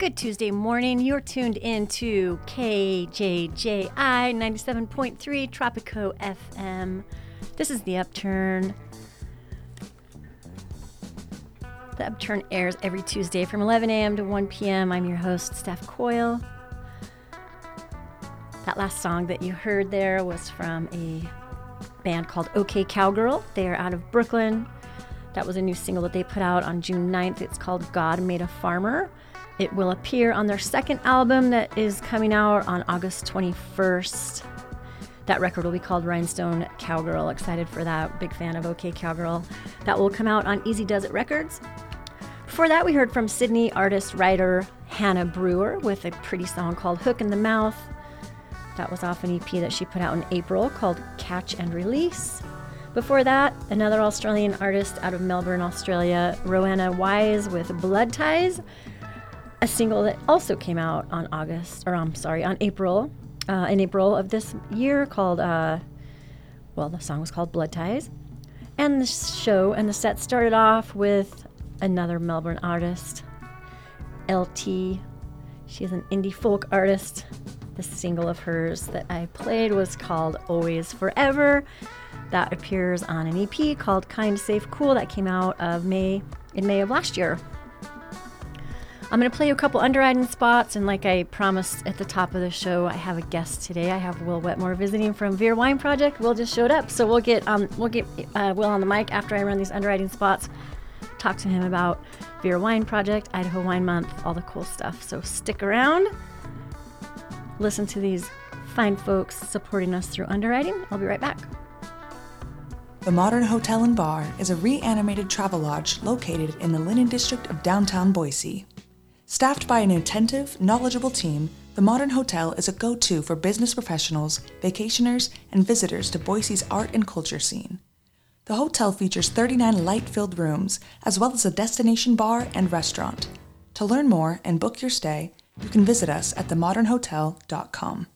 Good Tuesday morning. You're tuned in to KJJI 97.3 Tropico FM. This is The Upturn. The Upturn airs every Tuesday from 11 a.m. to 1 p.m. I'm your host, Steph Coyle. That last song that you heard there was from a band called OK Cowgirl. They are out of Brooklyn. That was a new single that they put out on June 9th. It's called God Made a Farmer. It will appear on their second album that is coming out on August 21st. That record will be called Rhinestone Cowgirl. Excited for that. Big fan of OK Cowgirl. That will come out on Easy Does It Records. Before that, we heard from Sydney artist, writer Hannah Brewer with a pretty song called Hook in the Mouth. That was off an EP that she put out in April called Catch and Release. Before that, another Australian artist out of Melbourne, Australia, Roanna Wise with Blood Ties. A single that also came out on April, in April of this year called, the song was called Blood Ties. And the show and the set started off with another Melbourne artist, LT. She's an indie folk artist. The single of hers that I played was called Always Forever. That appears on an EP called Kind, Safe, Cool that came out in May of last year. I'm going to play you a couple underwriting spots, and like I promised at the top of the show, I have a guest today. I have Will Wetmore visiting from Veer Wine Project. Will just showed up, so we'll get Will on the mic after I run these underwriting spots. Talk to him about Veer Wine Project, Idaho Wine Month, all the cool stuff. So stick around, listen to these fine folks supporting us through underwriting. I'll be right back. The Modern Hotel and Bar is a reanimated travel lodge located in the Linen District of downtown Boise. Staffed by an attentive, knowledgeable team, the Modern Hotel is a go-to for business professionals, vacationers, and visitors to Boise's art and culture scene. The hotel features 39 light-filled rooms, as well as a destination bar and restaurant. To learn more and book your stay, you can visit us at themodernhotel.com.